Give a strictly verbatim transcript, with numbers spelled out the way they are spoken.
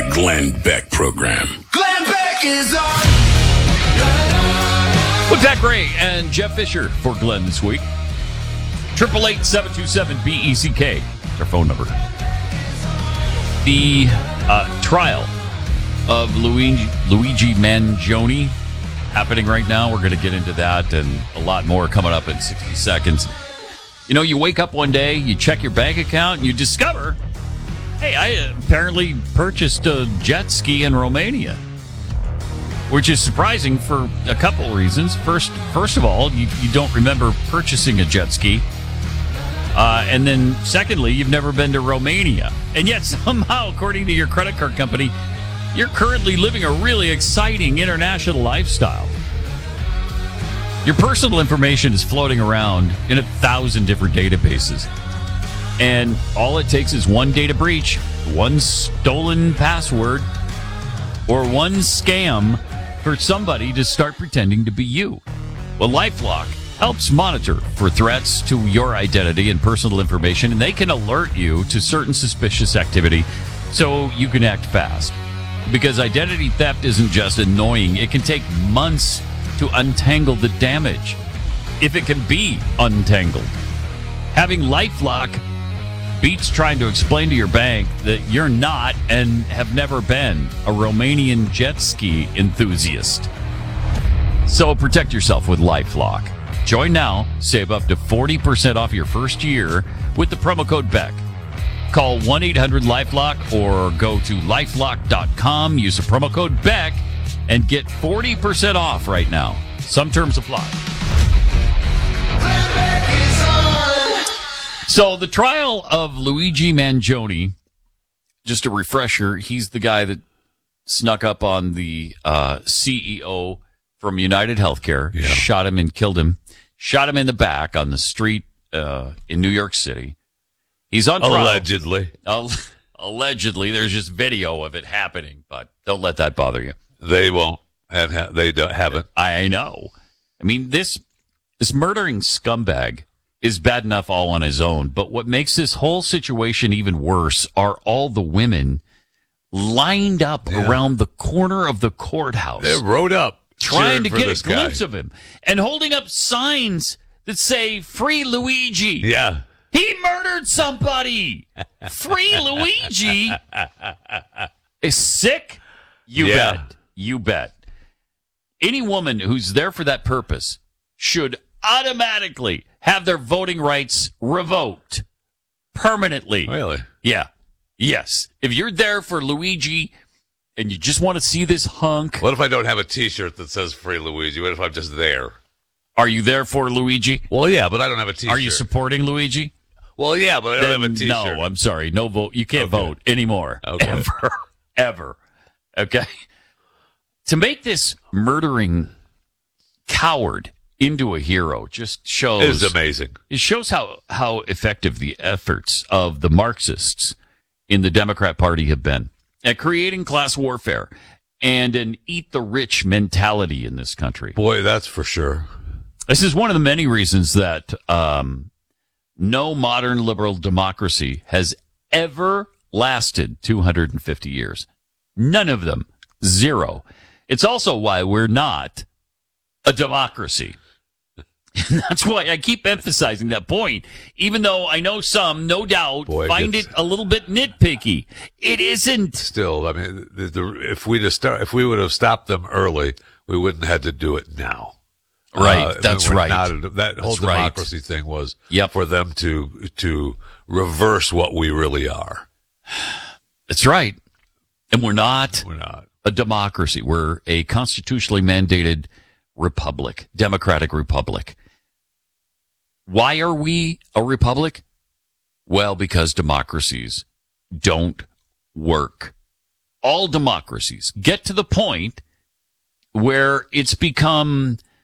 Glenn Beck Program. Glenn Beck is on. With Pat Gray and Jeff Fisher for Glenn this week. eight eight eight, seven two seven, B E C K. Their phone number. The uh, trial of Luigi, Luigi Mangione happening right now. We're going to get into that and a lot more coming up in sixty seconds. You know, you wake up one day, you check your bank account, and you discover, hey, I apparently purchased a jet ski in Romania. Which is surprising for a couple reasons. First, first of all, you, you don't remember purchasing a jet ski. Uh, and then secondly, you've never been to Romania. And yet somehow, according to your credit card company, you're currently living a really exciting international lifestyle. Your personal information is floating around in a thousand different databases. And all it takes is one data breach, one stolen password, or one scam for somebody to start pretending to be you. Well, LifeLock helps monitor for threats to your identity and personal information, and they can alert you to certain suspicious activity so you can act fast. Because identity theft isn't just annoying, it can take months to untangle the damage, if it can be untangled. Having LifeLock beats trying to explain to your bank that you're not and have never been a Romanian jet ski enthusiast. So protect yourself with LifeLock. Join now, save up to forty percent off your first year with the promo code Beck. Call one eight hundred LifeLock or go to lifelock dot com, use the promo code Beck, and get forty percent off right now. Some terms apply. So the trial of Luigi Mangione, just a refresher, he's the guy that snuck up on the uh, C E O from United Healthcare, yeah. shot him and killed him, shot him in the back on the street uh, in New York City. He's on trial. Allegedly. Uh, allegedly. There's just video of it happening, but don't let that bother you. They won't. And ha- they don't, haven't. I know. I mean, this this murdering scumbag is bad enough all on his own, but what makes this whole situation even worse are all the women lined up yeah. around the corner of the courthouse. They rode up trying to get a guy. glimpse of him and holding up signs that say, "Free Luigi." Yeah. He murdered somebody. Free Luigi. Is sick? You yeah. bet. You bet. Any woman who's there for that purpose should automatically have their voting rights revoked permanently. Really? Yeah. Yes. If you're there for Luigi and you just want to see this hunk. What if I don't have a T-shirt that says Free Luigi? What if I'm just there? Are you there for Luigi? Well, yeah, but I don't have a T-shirt. Are you supporting Luigi? Well, yeah, but I don't then have a T-shirt. No, I'm sorry. No vote. You can't okay. vote anymore. Okay. Ever. Ever. Okay? To make this murdering coward into a hero just shows... It is amazing. It shows how, how effective the efforts of the Marxists in the Democrat Party have been at creating class warfare and an eat-the-rich mentality in this country. Boy, that's for sure. This is one of the many reasons that um, no modern liberal democracy has ever lasted two hundred fifty years. None of them. Zero. It's also why we're not a democracy. That's why I keep emphasizing that point, even though I know some, no doubt, Boy, find it a little bit nitpicky. It isn't. Still, I mean, the, the, if we just start, if we would have stopped them early, we wouldn't have had to do it now. Right, uh, that's we're right. Not, that whole that's democracy right. thing was yep. for them to to reverse what we really are. That's right. And we're not. We're not. A democracy. We're a constitutionally mandated republic, democratic republic. Why are we a republic? Well, because democracies don't work. All democracies get to the point where it's become